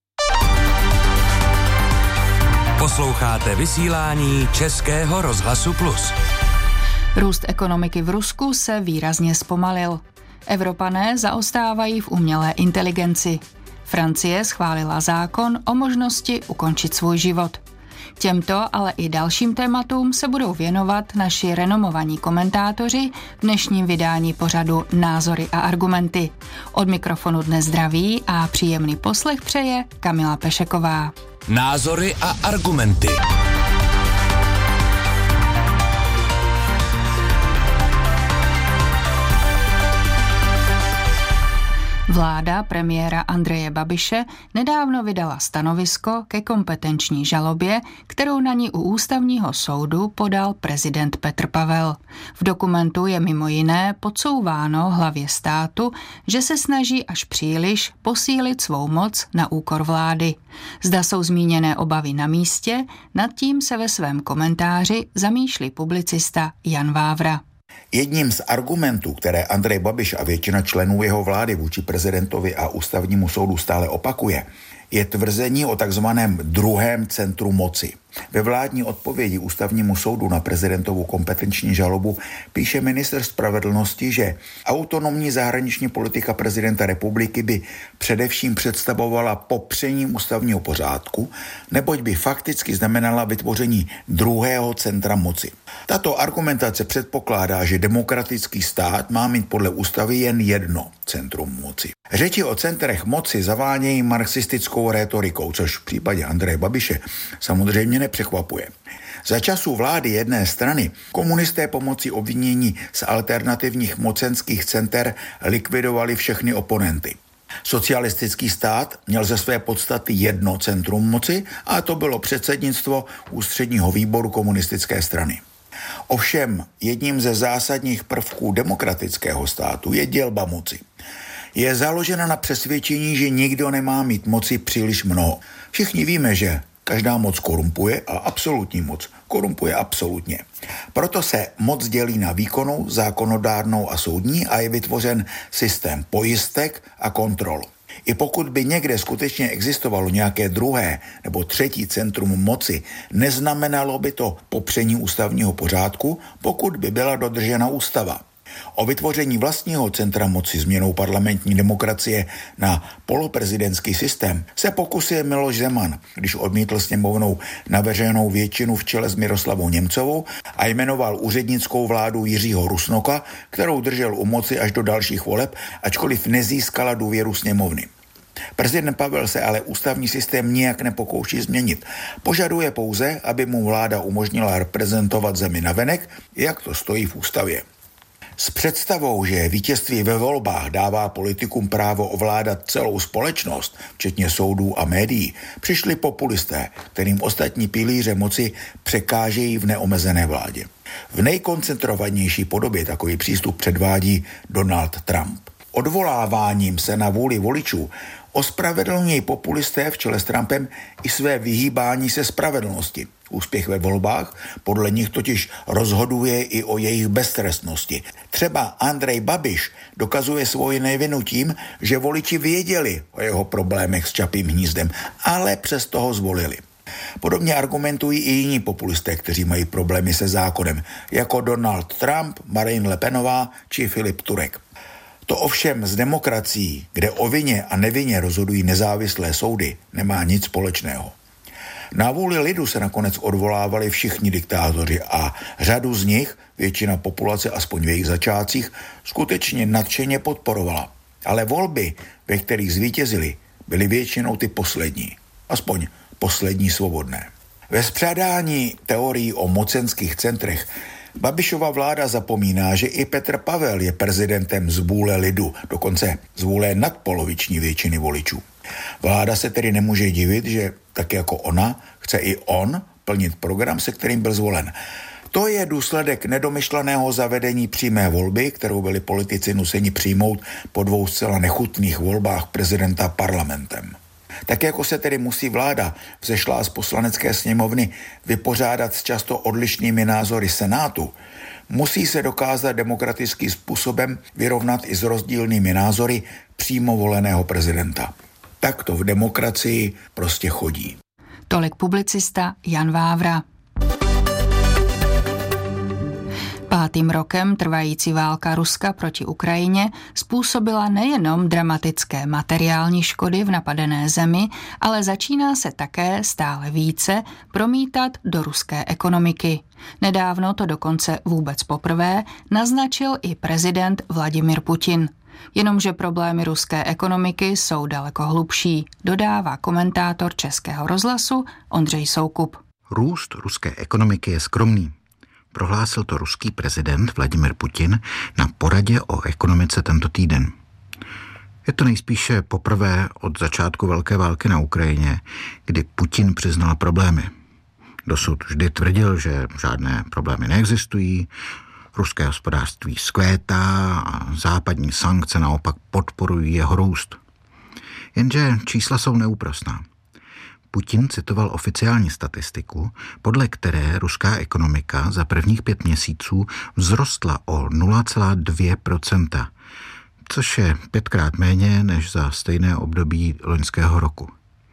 Posloucháte vysílání Českého rozhlasu Plus. Růst ekonomiky v Rusku se výrazně zpomalil. Evropané zaostávají v umělé inteligenci. Francie schválila zákon o možnosti ukončit svůj život. Těmto, ale i dalším tématům se budou věnovat naši renomovaní komentátoři v dnešním vydání pořadu Názory a argumenty. Od mikrofonu dnes zdraví a příjemný poslech přeje Kamila Pešeková. Názory a argumenty. Vláda premiéra Andreje Babiše nedávno vydala stanovisko ke kompetenční žalobě, kterou na ní u ústavního soudu podal prezident Petr Pavel. V dokumentu je mimo jiné podsouváno hlavě státu, že se snaží až příliš posílit svou moc na úkor vlády. Zda jsou zmíněné obavy na místě, nad tím se ve svém komentáři zamýšlí publicista Jan Vávra. Jedním z argumentů, které Andrej Babiš a většina členů jeho vlády vůči prezidentovi a ústavnímu soudu stále opakuje, je tvrzení o takzvaném druhém centru moci. Ve vládní odpovědi Ústavnímu soudu na prezidentovu kompetenční žalobu píše ministr spravedlnosti, že autonomní zahraniční politika prezidenta republiky by především představovala popření ústavního pořádku, neboť by fakticky znamenala vytvoření druhého centra moci. Tato argumentace předpokládá, že demokratický stát má mít podle ústavy jen jedno centrum moci. Řeči o centrech moci zavánějí marxistickou rétorikou, což v případě Andreje Babiše samozřejmě nepřekvapuje. Za časů vlády jedné strany komunisté pomocí obvinění z alternativních mocenských center likvidovali všechny oponenty. Socialistický stát měl ze své podstaty jedno centrum moci a to bylo předsednictvo ústředního výboru komunistické strany. Ovšem jedním ze zásadních prvků demokratického státu je dělba moci. Je založena na přesvědčení, že nikdo nemá mít moci příliš mnoho. Všichni víme, že každá moc korumpuje a absolutní moc korumpuje absolutně. Proto se moc dělí na výkonnou, zákonodárnou a soudní a je vytvořen systém pojistek a kontrol. I pokud by někde skutečně existovalo nějaké druhé nebo třetí centrum moci, neznamenalo by to popření ústavního pořádku, pokud by byla dodržena ústava. O vytvoření vlastního centra moci změnou parlamentní demokracie na poloprezidentský systém se pokusil Miloš Zeman, když odmítl sněmovnou navrženou většinu v čele s Miroslavou Němcovou a jmenoval úřednickou vládu Jiřího Rusnoka, kterou držel u moci až do dalších voleb, ačkoliv nezískala důvěru sněmovny. Prezident Pavel se ale ústavní systém nijak nepokouší změnit. Požaduje pouze, aby mu vláda umožnila reprezentovat zemi navenek, jak to stojí v ústavě. S představou, že vítězství ve volbách dává politikům právo ovládat celou společnost, včetně soudů a médií, přišli populisté, kterým ostatní pilíře moci překážejí v neomezené vládě. V nejkoncentrovanější podobě takový přístup předvádí Donald Trump. Odvoláváním se na vůli voličů ospravedlňují populisté v čele s Trumpem i své vyhýbání se spravedlnosti. Úspěch ve volbách podle nich totiž rozhoduje i o jejich beztrestnosti. Třeba Andrej Babiš dokazuje svoji nevinu tím, že voliči věděli o jeho problémech s Čapím hnízdem, ale přesto ho zvolili. Podobně argumentují i jiní populisté, kteří mají problémy se zákonem, jako Donald Trump, Marine Le Penová či Filip Turek. To ovšem s demokracií, kde o vině a nevině rozhodují nezávislé soudy, nemá nic společného. Na vůli lidu se nakonec odvolávali všichni diktátoři a řadu z nich, většina populace aspoň v jejich začátcích, skutečně nadšeně podporovala. Ale volby, ve kterých zvítězili, byly většinou ty poslední. Aspoň poslední svobodné. Ve spřádání teorií o mocenských centrech Babišova vláda zapomíná, že i Petr Pavel je prezidentem z vůle lidu, dokonce z vůle nadpoloviční většiny voličů. Vláda se tedy nemůže divit, že tak jako ona, chce i on plnit program, se kterým byl zvolen. To je důsledek nedomyšleného zavedení přímé volby, kterou byli politici nuceni přijmout po dvou zcela nechutných volbách prezidenta parlamentem. Tak jako se tedy musí vláda vzešlá z poslanecké sněmovny vypořádat s často odlišnými názory Senátu, musí se dokázat demokratickým způsobem vyrovnat i s rozdílnými názory přímo voleného prezidenta. Tak to v demokracii prostě chodí. Tolik publicista Jan Vávra. Pátým rokem trvající válka Ruska proti Ukrajině způsobila nejenom dramatické materiální škody v napadené zemi, ale začíná se také stále více promítat do ruské ekonomiky. Nedávno to dokonce vůbec poprvé naznačil i prezident Vladimir Putin. Jenomže problémy ruské ekonomiky jsou daleko hlubší, dodává komentátor Českého rozhlasu Ondřej Soukup. Růst ruské ekonomiky je skromný. Prohlásil to ruský prezident Vladimir Putin na poradě o ekonomice tento týden. Je to nejspíše poprvé od začátku velké války na Ukrajině, kdy Putin přiznal problémy. Dosud vždy tvrdil, že žádné problémy neexistují, ruské hospodářství zkvétá a západní sankce naopak podporují jeho růst. Jenže čísla jsou neúprosná. Putin citoval oficiální statistiku, podle které ruská ekonomika za prvních pět měsíců vzrostla o nula celá dvě procenta, což je pětkrát méně než za stejné období loňského roku.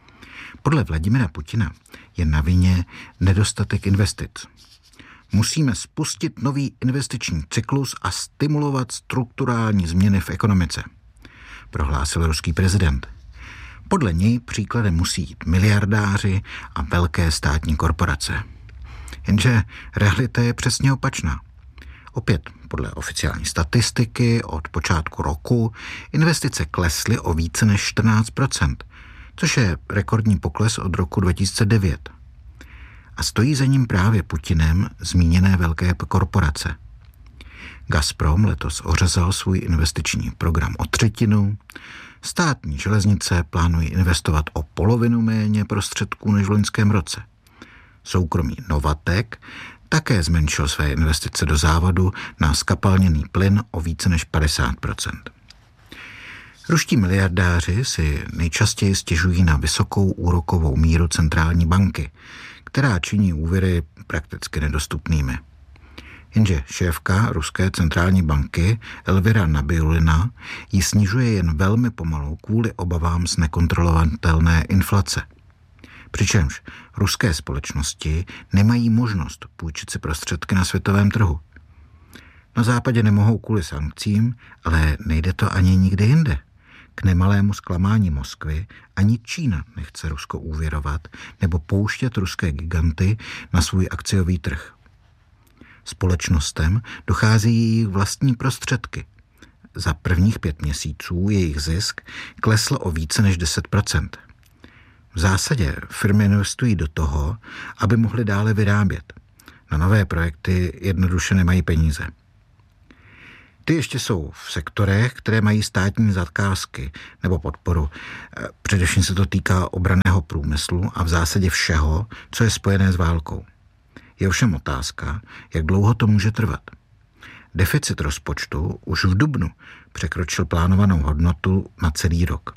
Podle Vladimira Putina je na vině nedostatek investic. Musíme spustit nový investiční cyklus a stimulovat strukturální změny v ekonomice, prohlásil ruský prezident. Podle něj příkladem musí jít miliardáři a velké státní korporace. Jenže realita je přesně opačná. Opět podle oficiální statistiky od počátku roku investice klesly o více než čtrnáct procent, což je rekordní pokles od roku dva tisíce devět. A stojí za ním právě Putinem zmíněné velké korporace. Gazprom letos ořezal svůj investiční program o třetinu, státní železnice plánují investovat o polovinu méně prostředků než v loňském roce. Soukromý Novatek také zmenšil své investice do závodu na skapalněný plyn o více než padesát procent. Ruští miliardáři si nejčastěji stěžují na vysokou úrokovou míru centrální banky, která činí úvěry prakticky nedostupnými. Jenže šéfka ruské centrální banky Elvira Nabiulina ji snižuje jen velmi pomalu kvůli obavám z nekontrolovatelné inflace. Přičemž ruské společnosti nemají možnost půjčit si prostředky na světovém trhu. Na západě nemohou kvůli sankcím, ale nejde to ani nikde jinde. K nemalému zklamání Moskvy ani Čína nechce Rusko úvěrovat nebo pouštět ruské giganty na svůj akciový trh. Společnostem dochází jejich vlastní prostředky. Za prvních pět měsíců jejich zisk klesl o více než deset procent. V zásadě firmy investují do toho, aby mohly dále vyrábět. Na nové projekty jednoduše nemají peníze. Ty ještě jsou v sektorech, které mají státní zakázky nebo podporu. Především se to týká obranného průmyslu a v zásadě všeho, co je spojené s válkou. Je ovšem otázka, jak dlouho to může trvat. Deficit rozpočtu už v dubnu překročil plánovanou hodnotu na celý rok.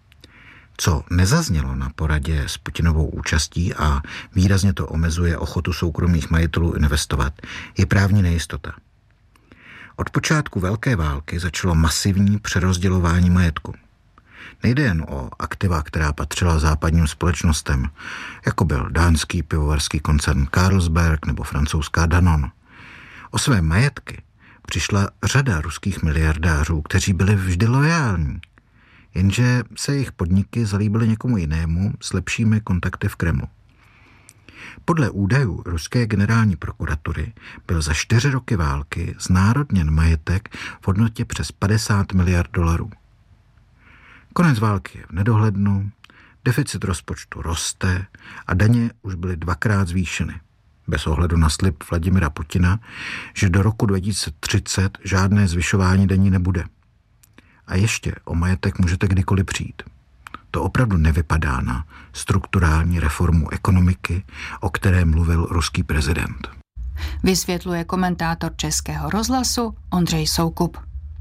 Co nezaznělo na poradě s Putinovou účastí a výrazně to omezuje ochotu soukromých majitelů investovat, je právní nejistota. Od počátku velké války začalo masivní přerozdělování majetku. Nejde jen o aktiva, která patřila západním společnostem, jako byl dánský pivovarský koncern Carlsberg nebo francouzská Danone. O své majetky přišla řada ruských miliardářů, kteří byli vždy loajální, jenže se jejich podniky zalíbily někomu jinému s lepšími kontakty v Kremlu. Podle údajů ruské generální prokuratury byl za čtyři roky války znárodněn majetek v hodnotě přes padesát miliard dolarů. Konec války je v nedohlednu, deficit rozpočtu roste a daně už byly dvakrát zvýšeny, bez ohledu na slib Vladimira Putina, že do roku dva tisíce třicet žádné zvyšování daní nebude. A ještě o majetek můžete kdykoliv přijít. To opravdu nevypadá na strukturální reformu ekonomiky, o které mluvil ruský prezident. Vysvětluje komentátor Českého rozhlasu Ondřej Soukup.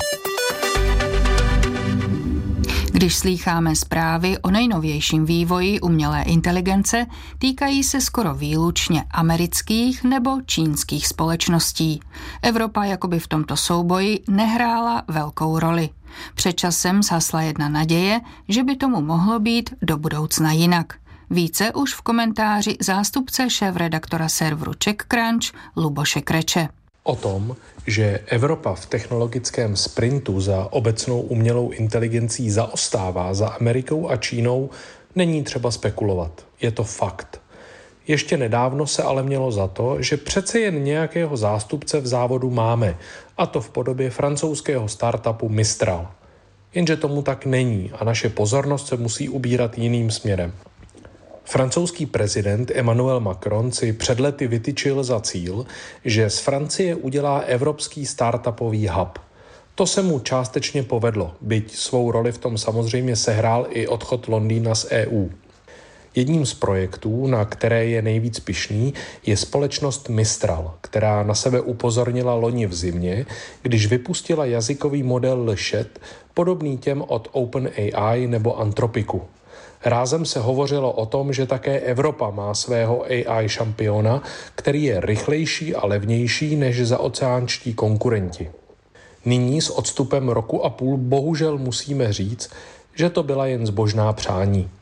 Když slýcháme zprávy o nejnovějším vývoji umělé inteligence, týkají se skoro výlučně amerických nebo čínských společností. Evropa jakoby v tomto souboji nehrála velkou roli. Před časem zhasla jedna naděje, že by tomu mohlo být do budoucna jinak. Více už v komentáři zástupce šéfredaktora serveru CzechCrunch Luboše Kreče. O tom, že Evropa v technologickém sprintu za obecnou umělou inteligencí zaostává za Amerikou a Čínou, není třeba spekulovat. Je to fakt. Ještě nedávno se ale mělo za to, že přece jen nějakého zástupce v závodu máme, a to v podobě francouzského startupu Mistral. Jenže tomu tak není a naše pozornost se musí ubírat jiným směrem. Francouzský prezident Emmanuel Macron si před lety vytyčil za cíl, že z Francie udělá evropský startupový hub. To se mu částečně povedlo, byť svou roli v tom samozřejmě sehrál i odchod Londýna z E U. Jedním z projektů, na které je nejvíc pyšný, je společnost Mistral, která na sebe upozornila loni v zimě, když vypustila jazykový model Lechet, podobný těm od OpenAI nebo Anthropicu. Rázem se hovořilo o tom, že také Evropa má svého A I šampiona, který je rychlejší a levnější než zaoceánští konkurenti. Nyní s odstupem roku a půl bohužel musíme říct, že to byla jen zbožná přání.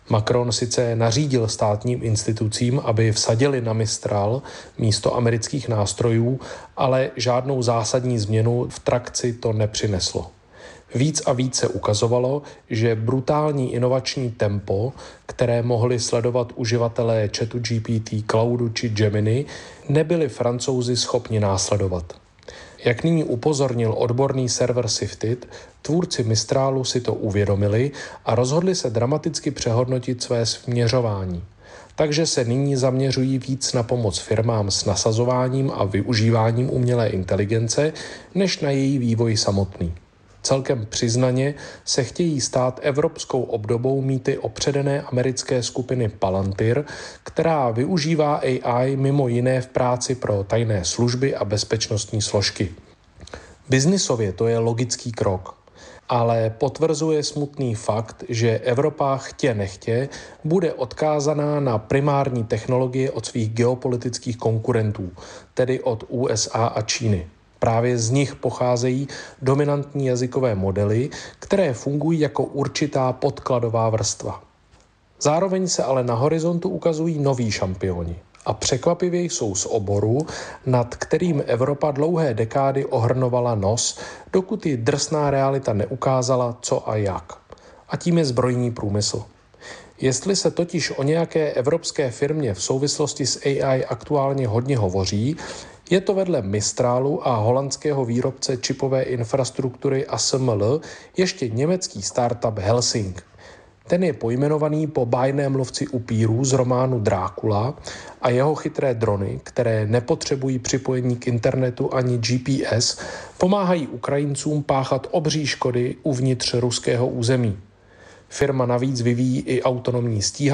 Macron sice nařídil státním institucím, aby vsadili na Mistral místo amerických nástrojů, ale žádnou zásadní změnu v trakci to nepřineslo. Víc a víc se ukazovalo, že brutální inovační tempo, které mohli sledovat uživatelé chatu G P T, Cloudu či Gemini, nebyli Francouzi schopni následovat. Jak nyní upozornil odborný server Sifted, tvůrci Mistralu si to uvědomili a rozhodli se dramaticky přehodnotit své směřování. Takže se nyní zaměřují víc na pomoc firmám s nasazováním a využíváním umělé inteligence, než na její vývoj samotný. Celkem přiznaně se chtějí stát evropskou obdobou mýty opředené americké skupiny Palantir, která využívá A I mimo jiné v práci pro tajné služby a bezpečnostní složky. Biznisově to je logický krok, ale potvrzuje smutný fakt, že Evropa chtě nechtě bude odkázaná na primární technologie od svých geopolitických konkurentů, tedy od U S A a Číny. Právě z nich pocházejí dominantní jazykové modely, které fungují jako určitá podkladová vrstva. Zároveň se ale na horizontu ukazují noví šampioni a překvapivě jsou z oboru, nad kterým Evropa dlouhé dekády ohrnovala nos, dokud ji drsná realita neukázala, co a jak. A tím je zbrojní průmysl. Jestli se totiž o nějaké evropské firmě v souvislosti s A I aktuálně hodně hovoří, je to vedle Mistralu a holandského výrobce čipové infrastruktury A S M L ještě německý startup Helsing. Ten je pojmenovaný po bájném mluvci upírů z románu Drákula a jeho chytré drony, které nepotřebují připojení k internetu ani G P S, pomáhají Ukrajincům páchat obří škody uvnitř ruského území. Firma navíc vyvíjí i autonomní stíhačky